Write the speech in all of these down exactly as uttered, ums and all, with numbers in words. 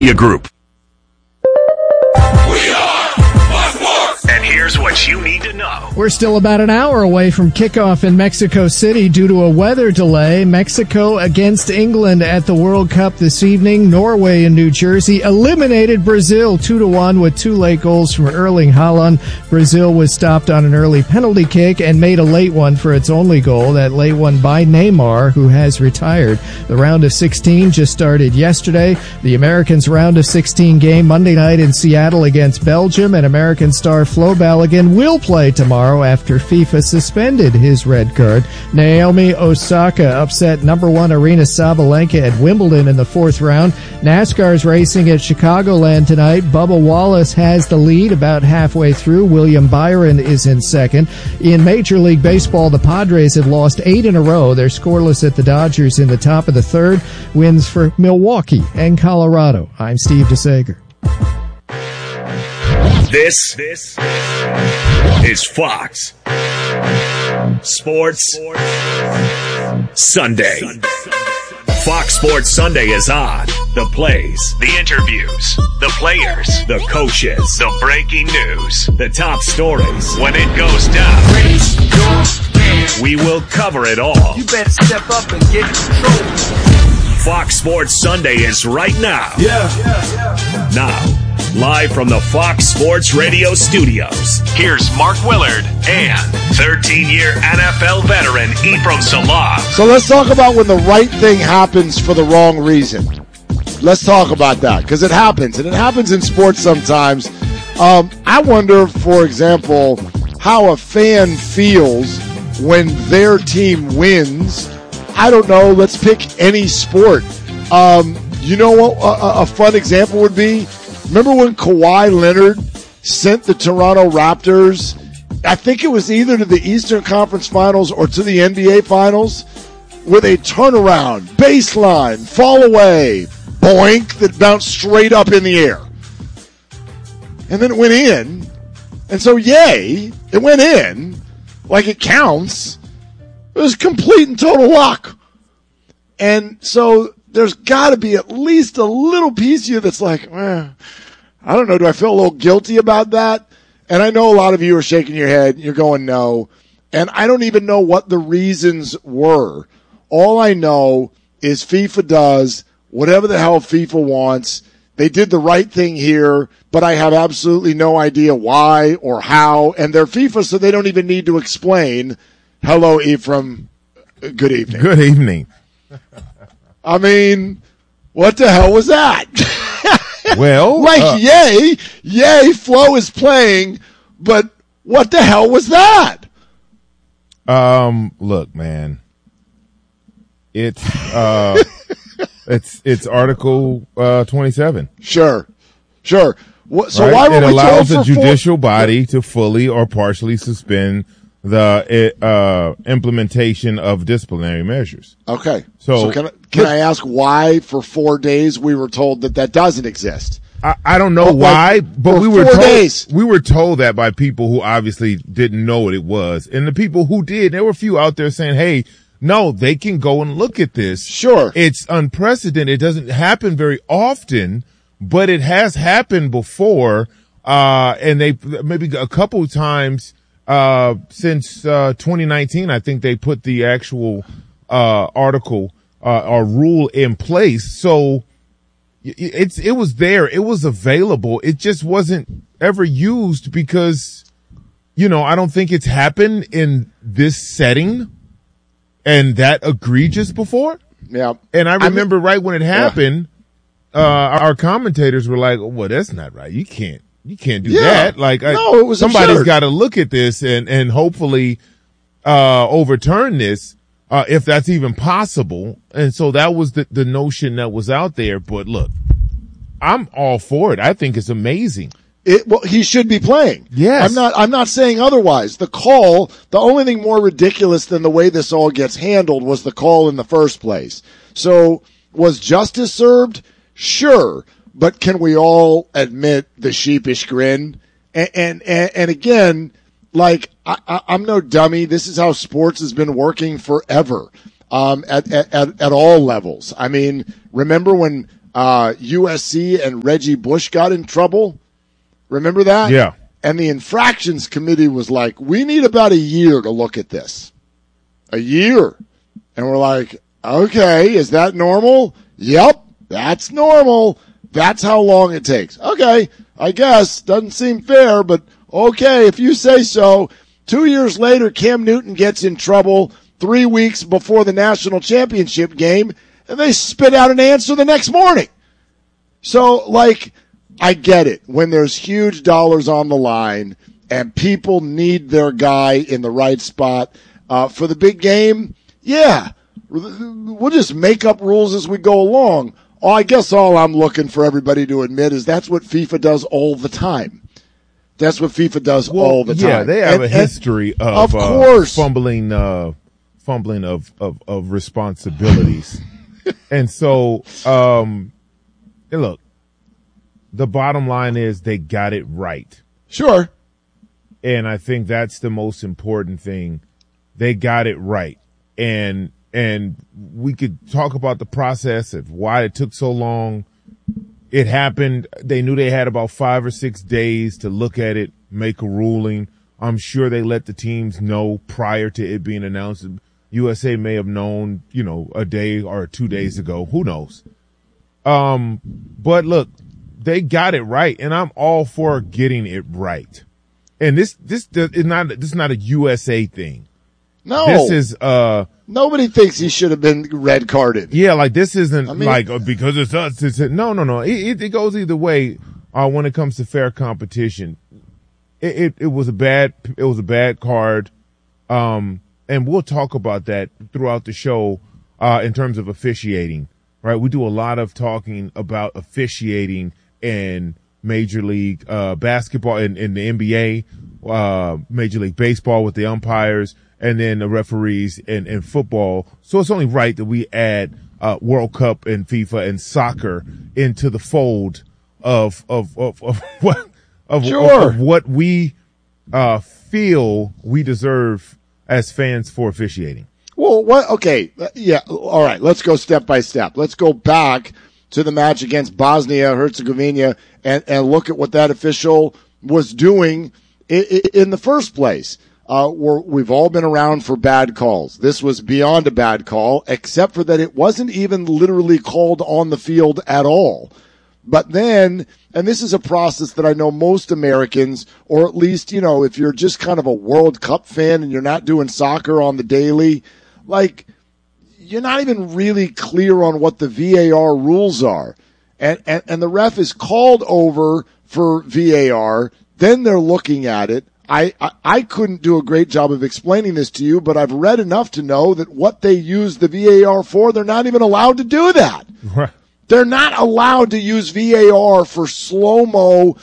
Group. We are Fox Sports. And here's what you need to know. We're still about an hour away from kickoff in Mexico City due to a weather delay. Mexico against England at the World Cup this evening. Norway and New Jersey eliminated Brazil two to one with two late goals from Erling Haaland. Brazil was stopped on an early penalty kick and made a late one for its only goal. That late one by Neymar, who has retired. The round of sixteen just started yesterday. The Americans' round of sixteen game Monday night in Seattle against Belgium, and American star Flo Balogun will play tomorrow after FIFA suspended his red card. Naomi Osaka upset number one Aryna Sabalenka at Wimbledon in the fourth round. NASCAR's racing at Chicagoland tonight. Bubba Wallace has the lead about halfway through. William Byron is in second. In Major League Baseball, the Padres have lost eight in a row. They're scoreless at the Dodgers in the top of the third. Wins for Milwaukee and Colorado. I'm Steve DeSager. This, this is Fox Sports Sunday. Fox Sports Sunday is on. The plays, the interviews, the players, the coaches, the breaking news, the top stories. When it goes down, we will cover it all. You better step up and get control. Fox Sports Sunday is right now. Yeah. yeah, yeah. Now. Live from the Fox Sports Radio studios, here's Mark Willard and thirteen-year N F L veteran Ephraim Salah. So let's talk about when the right thing happens for the wrong reason. Let's talk about that, because it happens, and it happens in sports sometimes. Um, I wonder, for example, how a fan feels when their team wins. I don't know. Let's pick any sport. Um, you know what a, a fun example would be? Remember when Kawhi Leonard sent the Toronto Raptors, I think it was either to the Eastern Conference Finals or to the N B A Finals, with a turnaround, baseline, fall away, boink, that bounced straight up in the air. And then it went in. And so, yay, it went in, like it counts. It was complete and total luck. And so there's got to be at least a little piece of you that's like, eh, I don't know, do I feel a little guilty about that? And I know a lot of you are shaking your head. You're going, no. And I don't even know what the reasons were. All I know is FIFA does whatever the hell FIFA wants. They did the right thing here, but I have absolutely no idea why or how. And they're FIFA, so they don't even need to explain. Hello, Ephraim. Good evening. Good evening. I mean, what the hell was that? Well, like, uh, yay, yay, Flo is playing, but what the hell was that? Um, look, man, it's uh, it's it's Article uh, twenty-seven. Sure, sure. What, so right? why were it we allows told the for judicial four- body to fully or partially suspend the uh, implementation of disciplinary measures. Okay. So, so can, I, can I ask why for four days we were told that that doesn't exist? I, I don't know But why, like, but for we were four told, days. we were told that by people who obviously didn't know what it was. And the people who did, there were a few out there saying, hey, no, they can go and look at this. Sure. It's unprecedented. It doesn't happen very often, but it has happened before. Uh, and they, maybe a couple of times, uh, since, uh, twenty nineteen, I think they put the actual, uh, article, uh, or rule in place. So it's, it was there. It was available. It just wasn't ever used because, you know, I don't think it's happened in this setting and that egregious before. Yeah. And I remember I mean, right when it happened, yeah. uh, our commentators were like, well, that's not right. You can't, you can't do yeah. that. Like, no, I, it was somebody's got to look at this and, and hopefully, uh, overturn this, uh, if that's even possible. And so that was the, the notion that was out there. But look, I'm all for it. I think it's amazing. It, well, he should be playing. Yes. I'm not, I'm not saying otherwise. The call, the only thing more ridiculous than the way this all gets handled was the call in the first place. So was justice served? Sure. But can we all admit the sheepish grin? And, and, and, and again, like, I, I, I'm no dummy. This is how sports has been working forever, um, at, at, at all levels. I mean, remember when uh, U S C and Reggie Bush got in trouble. Remember that? Yeah. And the infractions committee was like, we need about a year to look at this. A year. And we're like, okay, is that normal? Yep, that's normal. That's how long it takes. Okay, I guess. Doesn't seem fair, but okay, if you say so. Two years later, Cam Newton gets in trouble three weeks before the national championship game, and they spit out an answer the next morning. So, like, I get it. When there's huge dollars on the line and people need their guy in the right spot uh, for the big game, yeah, we'll just make up rules as we go along. Oh, I guess all I'm looking for everybody to admit is that's what FIFA does all the time. That's what FIFA does well, all the time. Yeah, they have and, a history of, of course. Uh, fumbling, uh, fumbling of, of, of responsibilities. And so, um, and look, the bottom line is they got it right. Sure. And I think that's the most important thing. They got it right. And, and we could talk about the process of why it took so long. It happened. They knew they had about five or six days to look at it, make a ruling. I'm sure they let the teams know prior to it being announced. U S A may have known, you know, a day or two days ago. Who knows? Um, but look, they got it right, and I'm all for getting it right. And this, this is not, this is not a U S A thing. No. This is, uh, nobody thinks he should have been red carded. Yeah, like this isn't I mean, like uh, because it's us. It's, no, no, no. It, it, it goes either way. Uh, when it comes to fair competition, it, it, it was a bad, it was a bad card. Um, and we'll talk about that throughout the show, uh, in terms of officiating, right? We do a lot of talking about officiating in Major League, uh, basketball and in, in the N B A, uh, Major League Baseball with the umpires, and then the referees in, in football. So it's only right that we add uh, World Cup and FIFA and soccer into the fold of of of, of what of, sure. of, of what we uh, feel we deserve as fans for officiating. Well, what? Okay, yeah, all right. Let's go step by step. Let's go back to the match against Bosnia Herzegovina and and look at what that official was doing in, in the first place. Uh, we're, we've all been around for bad calls. This was beyond a bad call, except for that it wasn't even literally called on the field at all. But then, and this is a process that I know most Americans, or at least, you know, if you're just kind of a World Cup fan and you're not doing soccer on the daily, like, you're not even really clear on what the V A R rules are. And, and, and the ref is called over for V A R, then they're looking at it. I, I, I couldn't do a great job of explaining this to you, but I've read enough to know that what they use the V A R for, they're not even allowed to do that. Right. They're not allowed to use V A R for slow-mo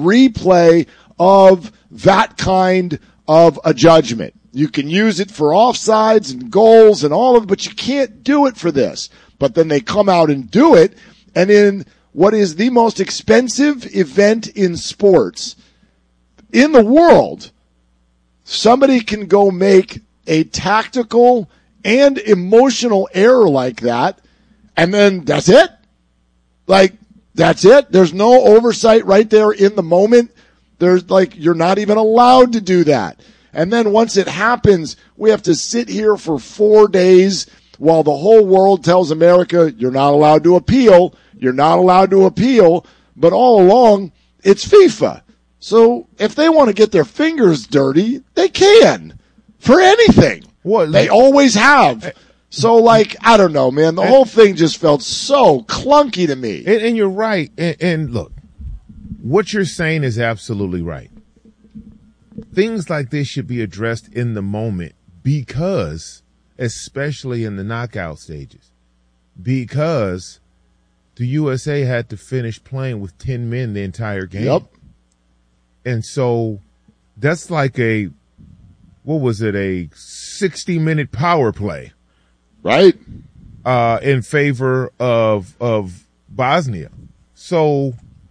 replay of that kind of a judgment. You can use it for offsides and goals and all of it, but you can't do it for this. But then they come out and do it, and in what is the most expensive event in sports in the world, somebody can go make a tactical and emotional error like that, and then that's it. Like, that's it. There's no oversight right there in the moment. There's like, you're not even allowed to do that. And then once it happens, we have to sit here for four days while the whole world tells America, you're not allowed to appeal. You're not allowed to appeal. But all along, it's FIFA. So if they want to get their fingers dirty, they can for anything. What? They always have. So, like, I don't know, man. The whole thing just felt so clunky to me. And, and you're right. And, and look, what you're saying is absolutely right. Things like this should be addressed in the moment because, especially in the knockout stages, because the U S A had to finish playing with ten men the entire game. Yep. And so that's like a, what was it, a sixty minute power play. Right. Uh, in favor of, of Bosnia. So,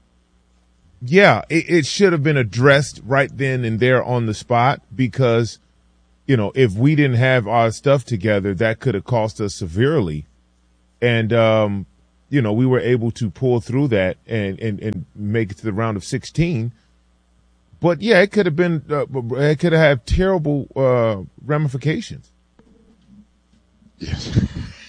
yeah, it, it should have been addressed right then and there on the spot because, you know, if we didn't have our stuff together, that could have cost us severely. And, um, you know, we were able to pull through that and, and, and make it to the round of sixteen. But yeah, it could have been, uh, it could have had terrible uh, ramifications. Yes.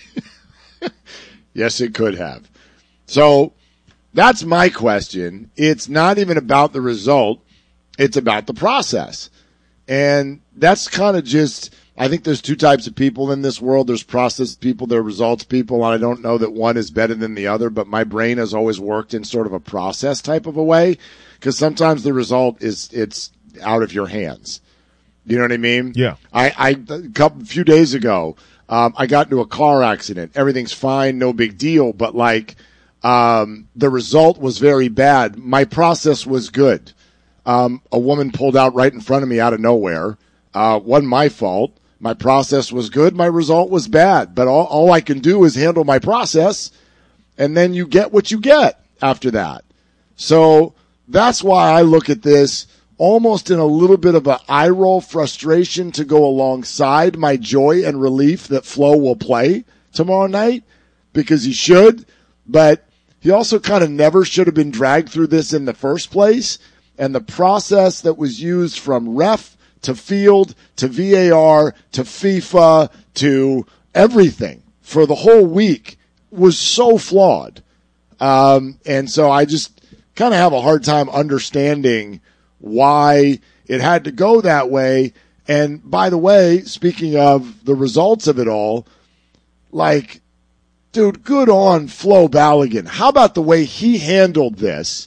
Yes, it could have. So that's my question. It's not even about the result. It's about the process. And that's kind of just, I think there's two types of people in this world. There's process people, there are results people, and I don't know that one is better than the other, but my brain has always worked in sort of a process type of a way, because sometimes the result is, it's out of your hands. You know what I mean? Yeah. I, I, a couple, few days ago, um, I got into a car accident. Everything's fine, no big deal, but like, um, the result was very bad. My process was good. Um, a woman pulled out right in front of me out of nowhere. Uh, wasn't my fault. My process was good. My result was bad. But all, all I can do is handle my process, and then you get what you get after that. So that's why I look at this almost in a little bit of an eye roll frustration to go alongside my joy and relief that Flo will play tomorrow night, because he should, but he also kind of never should have been dragged through this in the first place. And the process that was used from ref to field to V A R to FIFA to everything for the whole week was so flawed. Um, and so I just kind of have a hard time understanding why it had to go that way. And by the way, speaking of the results of it all, like, dude, good on Flo Balogun. How about the way he handled this,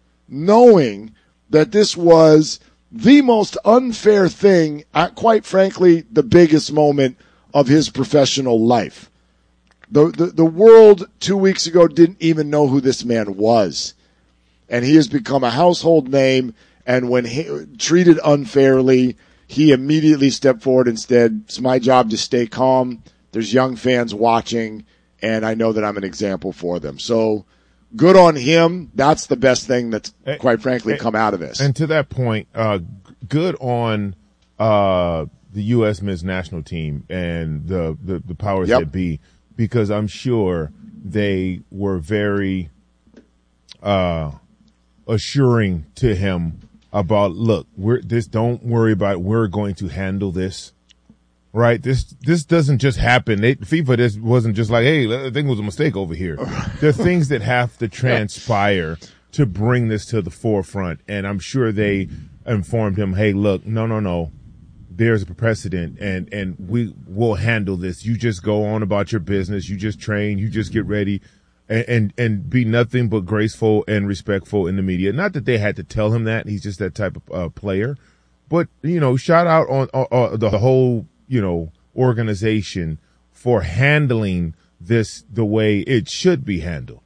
knowing that this was the most unfair thing at, quite frankly, the biggest moment of his professional life. The, the, the world two weeks ago didn't even know who this man was. And he has become a household name, and when he, treated unfairly, he immediately stepped forward and said, it's my job to stay calm. There's young fans watching, and I know that I'm an example for them. So, good on him. That's the best thing that's, quite frankly, come out of this. And to that point, uh, good on uh, the U S men's national team and the, the, the powers Yep. that be, because I'm sure they were very uh, assuring to him about, look, we're this. Don't worry about it. We're going to handle this. Right, this this doesn't just happen. They, FIFA this wasn't just like, hey, I think it was a mistake over here. There are things that have to transpire to bring this to the forefront, and I'm sure they informed him, hey, look, no, no, no, there's a precedent, and and we will handle this. You just go on about your business. You just train. You just get ready, and and, and be nothing but graceful and respectful in the media. Not that they had to tell him that. He's just that type of uh, player. But you know, shout out on uh, uh, the whole, you know, organization for handling this the way it should be handled.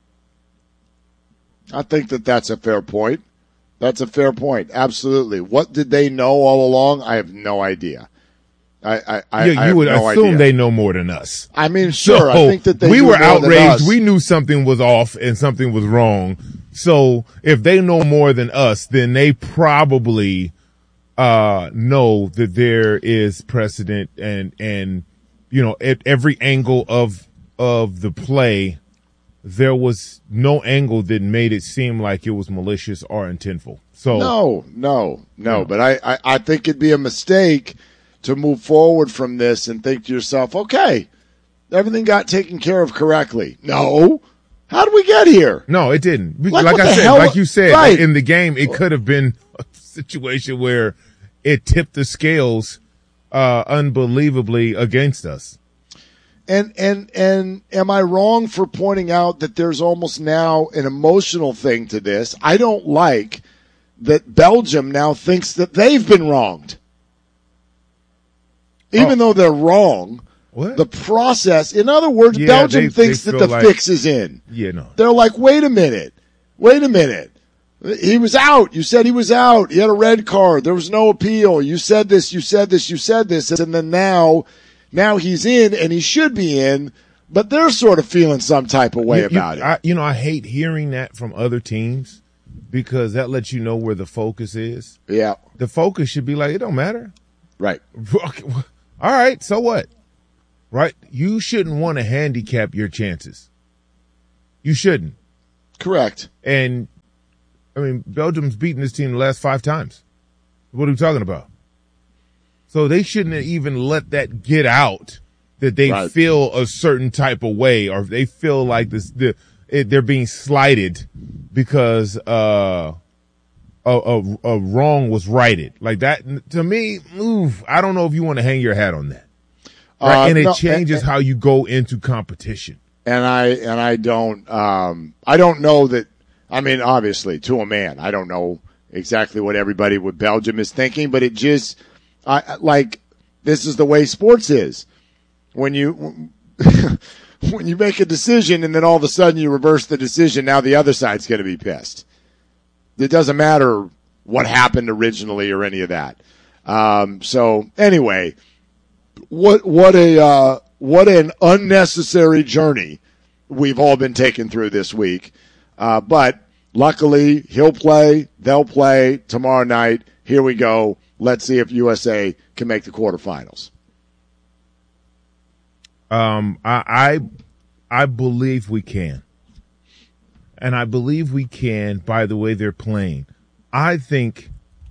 I think that that's a fair point. That's a fair point. Absolutely. What did they know all along? I have no idea. I, I, yeah, I you would no assume idea. they know more than us. I mean, sure. So I think that they we knew were more than outraged. us. We knew something was off and something was wrong. So if they know more than us, then they probably uh know that there is precedent, and and you know, at every angle of of the play, there was no angle that made it seem like it was malicious or intentful. So No, no, no. Yeah. But I, I, I think it'd be a mistake to move forward from this and think to yourself, okay, everything got taken care of correctly. No. How did we get here? no, it didn't. We- Like, Like, what I the said, hell- like you said, Right. like in the game, it could have been a situation where it tipped the scales uh unbelievably against us. And and and am I wrong for pointing out that there's almost now an emotional thing to this? I don't like that Belgium now thinks that they've been wronged. Even Oh. though they're wrong, What? the process, in other words, Yeah, Belgium they- thinks they that feel the like- fix is in. Yeah, no. They're like, wait a minute, wait a minute. He was out. You said he was out. He had a red card. There was no appeal. You said this, you said this, you said this. And then now, now he's in and he should be in, but they're sort of feeling some type of way You- you- about it. I, you know, I hate hearing that from other teams because that lets you know where the focus is. Yeah. The focus should be like, it don't matter. Right. All right, so what? Right? You shouldn't want to handicap your chances. You shouldn't. Correct. And, I mean, Belgium's beaten this team the last five times. What are we talking about? So they shouldn't even let that get out that they right. feel a certain type of way, or they feel like this, the, it, they're being slighted because, uh, a, a, a wrong was righted. Like that, to me, oof, I don't know if you want to hang your hat on that. Right? Uh, and it no, changes and, and, how you go into competition. And I, and I don't, um, I don't know that, I mean, obviously, to a man, I don't know exactly what everybody with Belgium is thinking, but it just, I, like, this is the way sports is. When you, when you make a decision and then all of a sudden you reverse the decision, now the other side's going to be pissed. It doesn't matter what happened originally or any of that. Um, so anyway, what, what a, uh, what an unnecessary journey we've all been taken through this week. Uh, but luckily he'll play, they'll play tomorrow night. Here we go. Let's see if U S A can make the quarterfinals. Um, I, I, I believe we can. And I believe we can by the way they're playing. I think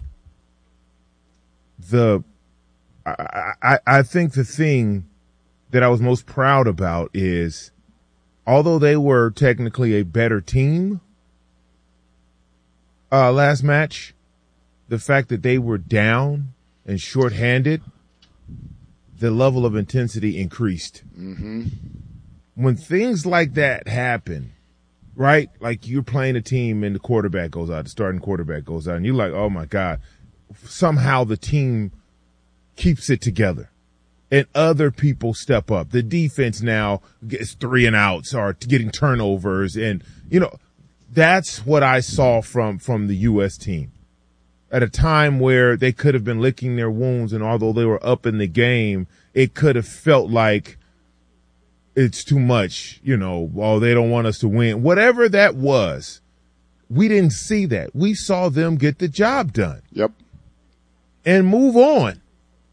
the, I, I, I think the thing that I was most proud about is, although they were technically a better team, uh, last match, the fact that they were down and shorthanded, the level of intensity increased. Mm-hmm. When things like that happen, right? Like you're playing a team and the quarterback goes out, the starting quarterback goes out, and you're like, oh my God, somehow the team keeps it together and other people step up. The defense now gets three and outs or getting turnovers. And, you know, that's what I saw from, from the U S team. At a time where they could have been licking their wounds, and although they were up in the game, it could have felt like it's too much, you know, oh, they don't want us to win. Whatever that was, we didn't see that. We saw them get the job done. Yep. And move on.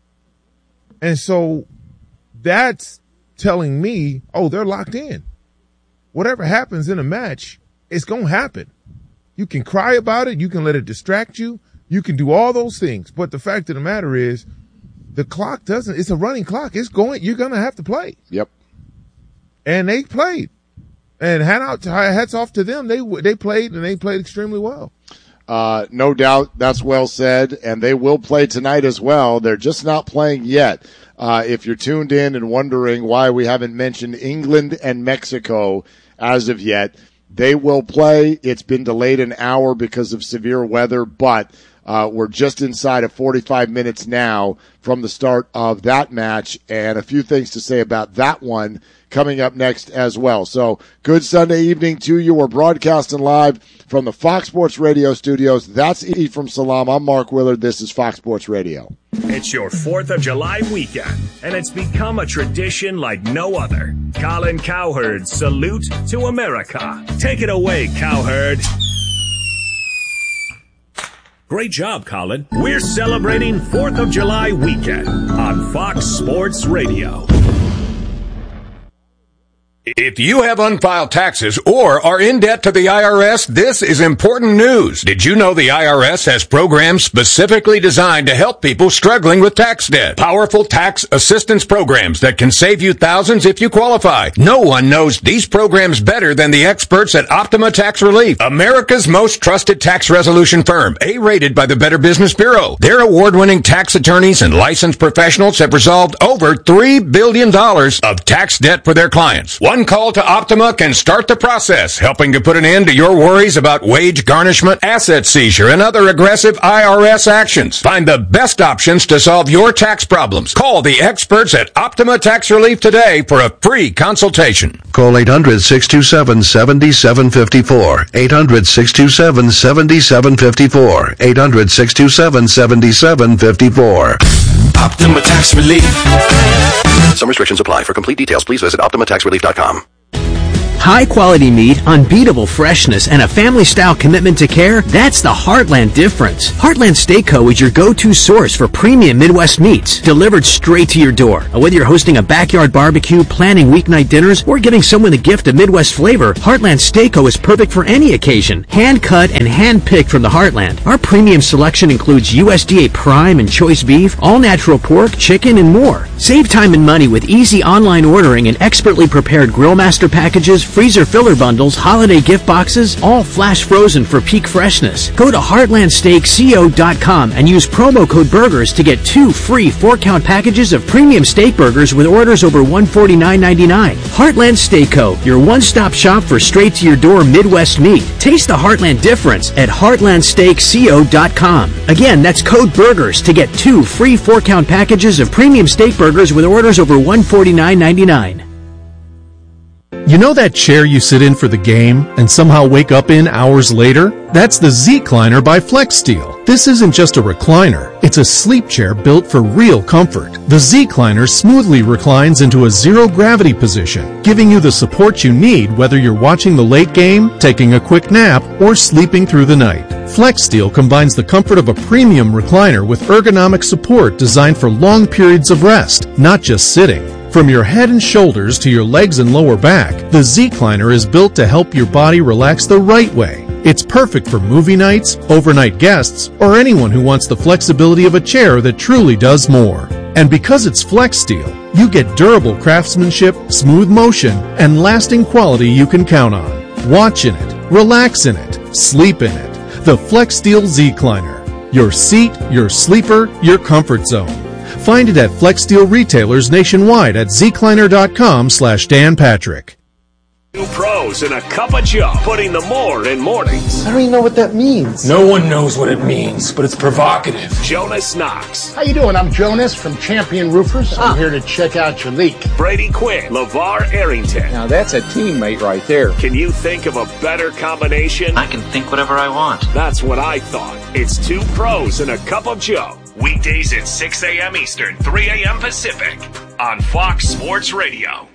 And so that's telling me, oh, they're locked in. Whatever happens in a match, it's going to happen. You can cry about it. You can let it distract you. You can do all those things, but the fact of the matter is the clock doesn't, it's a running clock. It's going, you're going to have to play. Yep. And they played, and hat out, hats off to them. They, they played and they played extremely well. Uh, no doubt that's well said, and they will play tonight as well. They're just not playing yet. Uh, if you're tuned in and wondering why we haven't mentioned England and Mexico as of yet, they will play. It's been delayed an hour because of severe weather, but Uh, we're just inside of forty-five minutes now from the start of that match, and a few things to say about that one coming up next as well. So good Sunday evening to you. We're broadcasting live from the Fox Sports Radio studios. That's Ephraim Salam. I'm Mark Willard. This is Fox Sports Radio. It's your fourth of July weekend, and it's become a tradition like no other. Colin Cowherd's Salute to America. Take it away, Cowherd. Great job, Colin. We're celebrating fourth of July weekend on Fox Sports Radio. If you have unfiled taxes or are in debt to the I R S, this is important news. Did you know the I R S has programs specifically designed to help people struggling with tax debt? Powerful tax assistance programs that can save you thousands if you qualify. No one knows these programs better than the experts at Optima Tax Relief, America's most trusted tax resolution firm, A-rated by the Better Business Bureau. Their award-winning tax attorneys and licensed professionals have resolved over three billion dollars of tax debt for their clients. One call to Optima can start the process, helping to put an end to your worries about wage garnishment, asset seizure, and other aggressive I R S actions. Find the best options to solve your tax problems. Call the experts at Optima Tax Relief today for a free consultation. Call eight hundred, six two seven, seven seven five four. eight hundred, six two seven, seven seven five four. eight hundred, six two seven, seven seven five four. Optima Tax Relief. Some restrictions apply. For complete details, please visit optima tax relief dot com. High-quality meat, unbeatable freshness, and a family-style commitment to care, that's the Heartland difference. Heartland Steak Co. is your go-to source for premium Midwest meats, delivered straight to your door. Whether you're hosting a backyard barbecue, planning weeknight dinners, or giving someone the gift of Midwest flavor, Heartland Steak Co. is perfect for any occasion. Hand-cut and hand-picked from the Heartland. Our premium selection includes U S D A Prime and Choice Beef, all-natural pork, chicken, and more. Save time and money with easy online ordering and expertly prepared Grill Master packages, freezer filler bundles, holiday gift boxes, all flash frozen for peak freshness. Go to heartland steak co dot com and use promo code BURGERS to get two free four-count packages of premium steak burgers with orders over one hundred forty-nine ninety-nine. Heartland Steak Co., your one-stop shop for straight-to-your-door Midwest meat. Taste the Heartland difference at heartland steak co dot com. Again, that's code BURGERS to get two free four-count packages of premium steak burgers with orders over one hundred forty-nine ninety-nine. You know that chair you sit in for the game and somehow wake up in hours later? That's the Z-Cliner by FlexSteel. This isn't just a recliner. It's a sleep chair built for real comfort. The Z-Cliner smoothly reclines into a zero-gravity position, giving you the support you need whether you're watching the late game, taking a quick nap, or sleeping through the night. FlexSteel combines the comfort of a premium recliner with ergonomic support designed for long periods of rest, not just sitting. From your head and shoulders to your legs and lower back, the Z-Cliner is built to help your body relax the right way. It's perfect for movie nights, overnight guests, or anyone who wants the flexibility of a chair that truly does more. And because it's FlexSteel, you get durable craftsmanship, smooth motion, and lasting quality you can count on. Watch in it, relax in it, sleep in it. The FlexSteel Z-Cliner. Your seat, your sleeper, your comfort zone. Find it at FlexSteel retailers nationwide at zcliner.com slash Dan Patrick. Two pros and a cup of joe, putting the more in mornings. I don't even know what that means. No one knows what it means, but it's provocative. Jonas Knox. How you doing? I'm Jonas from Champion Roofers. I'm ah. here to check out your leak. Brady Quinn. LeVar Arrington. Now that's a teammate right there. Can you think of a better combination? I can think whatever I want. That's what I thought. It's two pros and a cup of joe. Weekdays at six a.m. Eastern, three a.m. Pacific on Fox Sports Radio.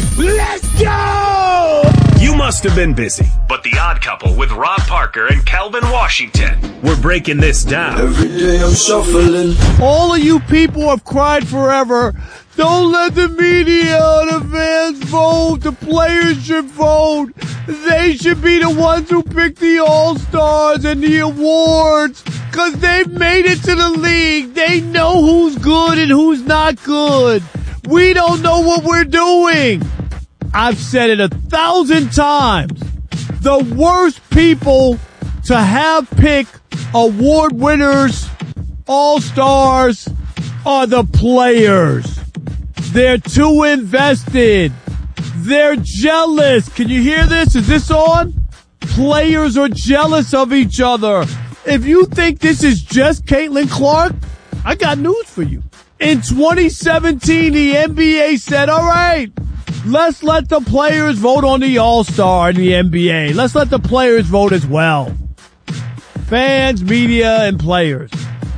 Let's go! You must have been busy, but The Odd Couple with Rob Parker and Calvin Washington. We're breaking this down. Every day I'm shuffling. All of you people have cried forever. Don't let the media or the fans vote. The players should vote. They should be the ones who pick the All-Stars and the awards. Because they've made it to the league. They know who's good and who's not good. We don't know what we're doing. I've said it a thousand times. The worst people to have pick award winners, all-stars, are the players. They're too invested. They're jealous. Can you hear this? Is this on? Players are jealous of each other. If you think this is just Caitlin Clark, I got news for you. In twenty seventeen, the N B A said, all right, let's let the players vote on the All-Star in the N B A. Let's let the players vote as well. Fans, media, and players.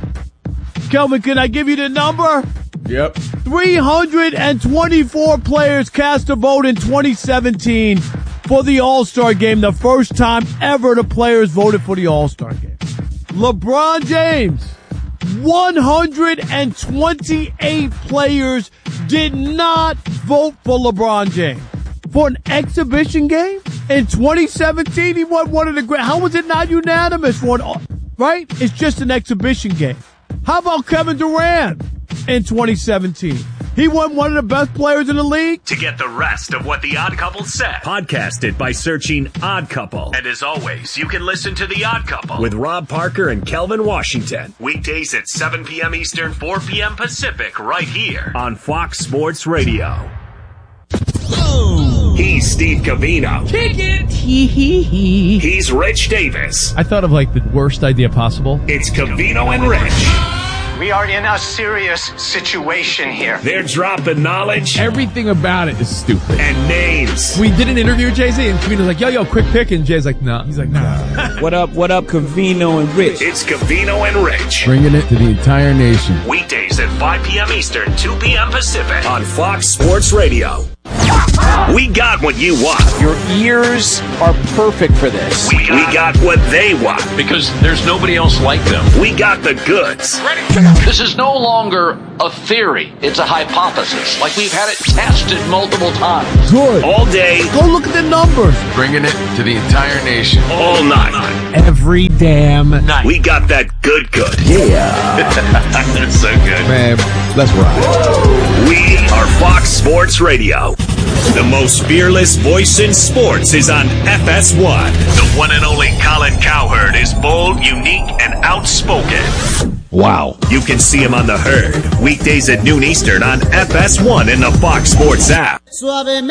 Kelvin, can I give you the number? Yep. three hundred twenty-four players cast a vote in twenty seventeen for the All-Star game, the first time ever the players voted for the All-Star game. LeBron James, one hundred twenty-eight players did not vote for LeBron James. For an exhibition game? In twenty seventeen, he won one of the great. How was it not unanimous for an, right? It's just an exhibition game. How about Kevin Durant in twenty seventeen? He won one of the best players in the league. To get the rest of what The Odd Couple said, podcast it by searching Odd Couple. And as always, you can listen to The Odd Couple with Rob Parker and Kelvin Washington. Weekdays at seven p.m. Eastern, four p.m. Pacific, right here on Fox Sports Radio. He's Steve Covino. Kick it. Hee hee hee. He's Rich Davis. I thought of like the worst idea possible. It's Covino and Rich. We are in a serious situation here. They're dropping knowledge. Everything about it is stupid. And names. We did an interview with Jay-Z, and Covino's like, yo, yo, quick pick. And Jay's like, no. Nah. He's like, nah. What up, what up, Covino and Rich? It's Covino and Rich. Bringing it to the entire nation. Weekdays at five p.m. Eastern, two p.m. Pacific on Fox Sports Radio. We got what you want. Your ears are perfect for this. We, we got what they want. Because there's nobody else like them. We got the goods. Ready? This is no longer a theory. It's a hypothesis. Like we've had it tested multiple times. Good. All day. Go look at the numbers. Bringing it to the entire nation. All night. Every damn night. We got that good good. Yeah. That's so good. Man, let's ride. We are Fox Sports Radio. The most fearless voice in sports is on F S one. The one and only Colin Cowherd is bold, unique, and outspoken. Wow. You can see him on The Herd, weekdays at noon Eastern on F S one in the Fox Sports app.